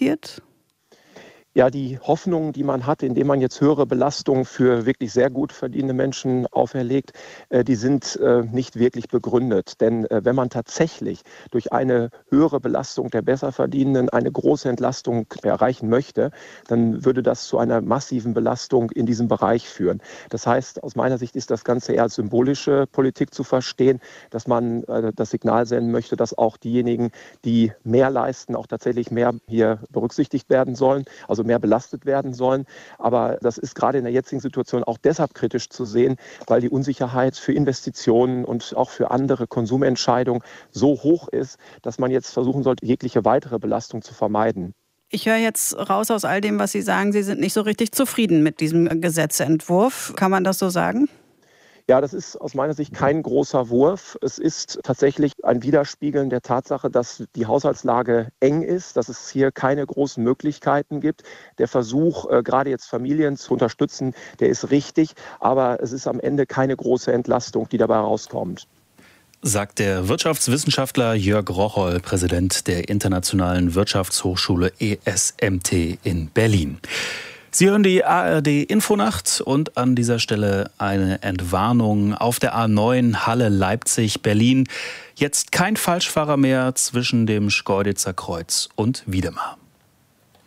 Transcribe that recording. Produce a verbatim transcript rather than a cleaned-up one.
passiert? Ja, die Hoffnung, die man hat, indem man jetzt höhere Belastungen für wirklich sehr gut verdienende Menschen auferlegt, äh, die sind äh, nicht wirklich begründet. Denn äh, wenn man tatsächlich durch eine höhere Belastung der Besserverdienenden eine große Entlastung erreichen möchte, dann würde das zu einer massiven Belastung in diesem Bereich führen. Das heißt, aus meiner Sicht ist das Ganze eher als symbolische Politik zu verstehen, dass man äh, das Signal senden möchte, dass auch diejenigen, die mehr leisten, auch tatsächlich mehr hier berücksichtigt werden sollen. Also mehr belastet werden sollen. Aber das ist gerade in der jetzigen Situation auch deshalb kritisch zu sehen, weil die Unsicherheit für Investitionen und auch für andere Konsumentscheidungen so hoch ist, dass man jetzt versuchen sollte, jegliche weitere Belastung zu vermeiden. Ich höre jetzt raus aus all dem, was Sie sagen, Sie sind nicht so richtig zufrieden mit diesem Gesetzentwurf. Kann man das so sagen? Ja, das ist aus meiner Sicht kein großer Wurf. Es ist tatsächlich ein Widerspiegeln der Tatsache, dass die Haushaltslage eng ist, dass es hier keine großen Möglichkeiten gibt. Der Versuch, äh, gerade jetzt Familien zu unterstützen, der ist richtig, aber es ist am Ende keine große Entlastung, die dabei rauskommt. Sagt der Wirtschaftswissenschaftler Jörg Rocholl, Präsident der Internationalen Wirtschaftshochschule E S M T in Berlin. Sie hören die A R D-Infonacht und an dieser Stelle eine Entwarnung auf der A neun Halle Leipzig-Berlin. Jetzt kein Falschfahrer mehr zwischen dem Schkeuditzer Kreuz und Wiedemar.